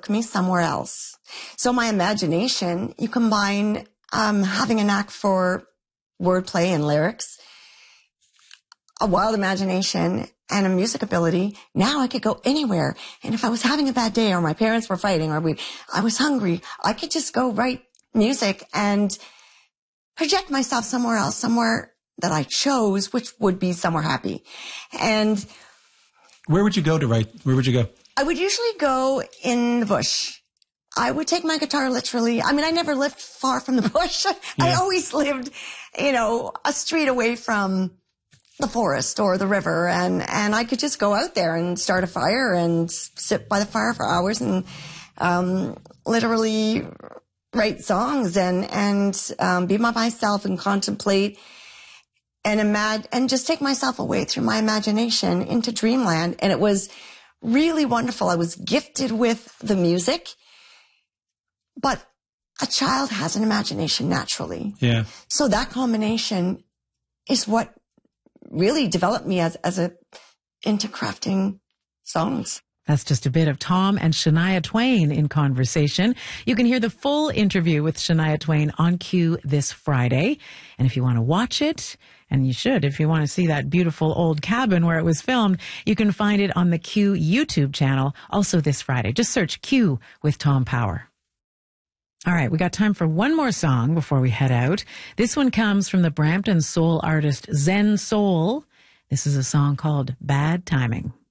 took me somewhere else. So my imagination, you combine having a knack for wordplay and lyrics, a wild imagination, and a music ability. Now I could go anywhere. And if I was having a bad day, or my parents were fighting, or I was hungry, I could just go write music and project myself somewhere else, somewhere that I chose, which would be somewhere happy. And where would you go to write? Where would you go? I would usually go in the bush. I would take my guitar literally. I mean, I never lived far from the bush. I always lived, a street away from the forest or the river. And I could just go out there and start a fire and sit by the fire for hours and literally write songs and be by myself and contemplate and just take myself away through my imagination into dreamland. And it was really wonderful. I was gifted with the music, but a child has an imagination naturally. Yeah. So that combination is what really developed me into crafting songs. That's just a bit of Tom and Shania Twain in conversation. You can hear the full interview with Shania Twain on Q this Friday. And if you want to watch it, and you should, if you want to see that beautiful old cabin where it was filmed, you can find it on the Q YouTube channel also this Friday. Just search Q with Tom Power. All right, we got time for one more song before we head out. This one comes from the Brampton soul artist Zen Soul. This is a song called Bad Timing.